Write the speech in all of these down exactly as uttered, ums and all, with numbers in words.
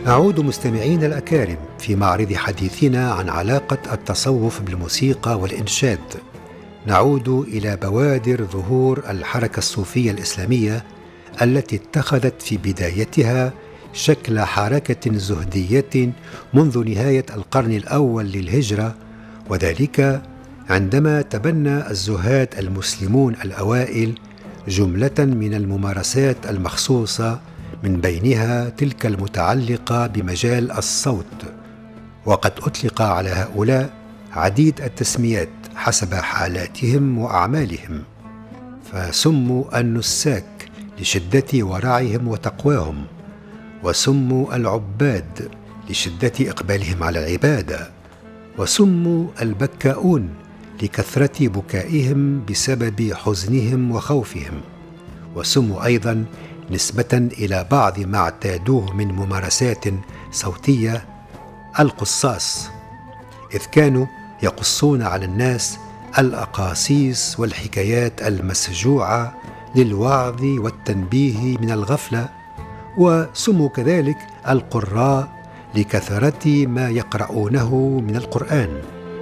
نعود مستمعين الأكارم في معرض حديثنا عن علاقة التصوف بالموسيقى والإنشاد. نعود إلى بوادر ظهور الحركة الصوفية الإسلامية التي اتخذت في بدايتها شكل حركة زهدية منذ نهاية القرن الأول للهجرة، وذلك عندما تبنى الزهاد المسلمون الأوائل جملة من الممارسات المخصوصة، من بينها تلك المتعلقة بمجال الصوت. وقد أطلق على هؤلاء عديد التسميات حسب حالاتهم وأعمالهم، فسموا النساك لشدة ورعهم وتقواهم، وسموا العباد لشدة إقبالهم على العبادة، وسموا البكاؤون لكثرة بكائهم بسبب حزنهم وخوفهم، وسموا أيضا نسبة إلى بعض ما اعتادوه من ممارسات صوتية القصاص، إذ كانوا يقصون على الناس الأقاصيص والحكايات المسجوعة للوعظ والتنبيه من الغفلة. وسموا كذلك القراء لكثرة ما يقرؤونه من القرآن.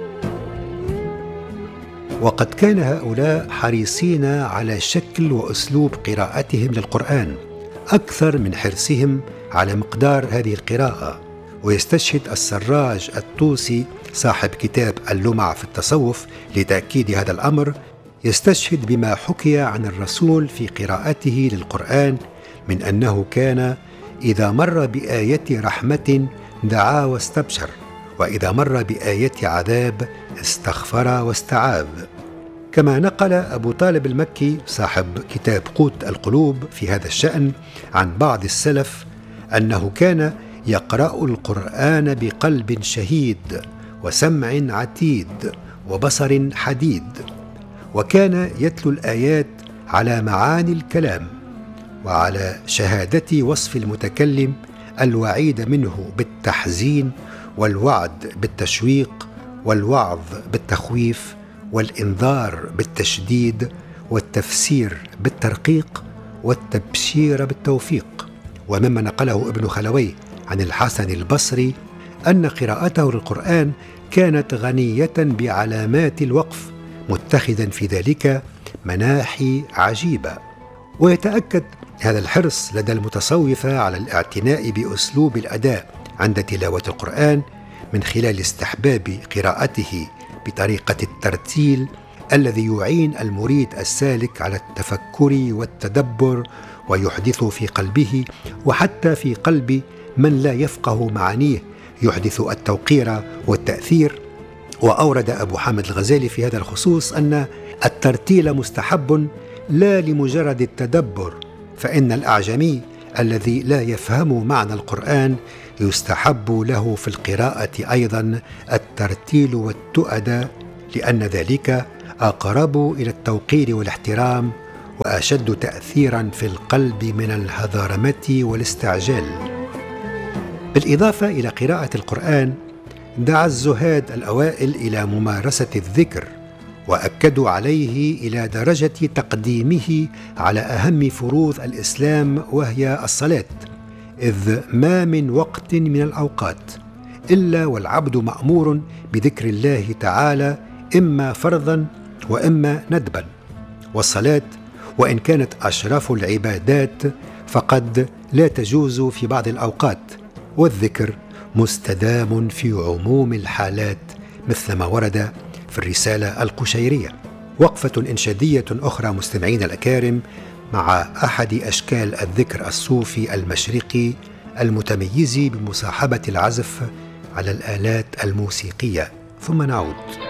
وقد كان هؤلاء حريصين على شكل وأسلوب قراءتهم للقرآن أكثر من حرصهم على مقدار هذه القراءة. ويستشهد السراج الطوسي صاحب كتاب اللمع في التصوف لتأكيد هذا الأمر، يستشهد بما حكي عن الرسول في قراءته للقرآن من أنه كان إذا مر بآية رحمة دعا واستبشر، وإذا مر بآية عذاب استغفر واستعاذ. كما نقل أبو طالب المكي صاحب كتاب قوت القلوب في هذا الشأن عن بعض السلف أنه كان يقرأ القرآن بقلب شهيد وسمع عتيد وبصر حديد، وكان يتلو الآيات على معاني الكلام وعلى شهادة وصف المتكلم الوعيد منه بالتحزين، والوعد بالتشويق، والوعظ بالتخويف، والإنذار بالتشديد، والتفسير بالترقيق، والتبشير بالتوفيق. ومما نقله ابن خلوي عن الحسن البصري أن قراءته للقرآن كانت غنية بعلامات الوقف، متخذا في ذلك مناحي عجيبة. ويتأكد هذا الحرص لدى المتصوفة على الاعتناء بأسلوب الأداء عند تلاوة القرآن من خلال استحباب قراءته بطريقة الترتيل الذي يعين المريد السالك على التفكر والتدبر، ويحدث في قلبه وحتى في قلب من لا يفقه معانيه يحدث التوقير والتأثير. وأورد أبو حامد الغزالي في هذا الخصوص أن الترتيل مستحب لا لمجرد التدبر، فإن الأعجمي الذي لا يفهم معنى القرآن يستحب له في القراءة أيضا الترتيل والتؤدة، لأن ذلك أقرب إلى التوقير والاحترام وأشد تأثيرا في القلب من الهذارمة والاستعجال. بالإضافة إلى قراءة القرآن، دعا الزهاد الأوائل إلى ممارسة الذكر، وأكدوا عليه إلى درجة تقديمه على أهم فروض الإسلام وهي الصلاة، إذ ما من وقت من الأوقات إلا والعبد مأمور بذكر الله تعالى إما فرضا وإما ندبا. والصلاة وإن كانت أشرف العبادات فقد لا تجوز في بعض الأوقات، والذكر مستدام في عموم الحالات مثل ما ورد في الرسالة القشيرية. وقفة إنشادية أخرى مستمعين الأكارم مع أحد أشكال الذكر الصوفي المشرقي المتميز بمصاحبة العزف على الآلات الموسيقية، ثم نعود.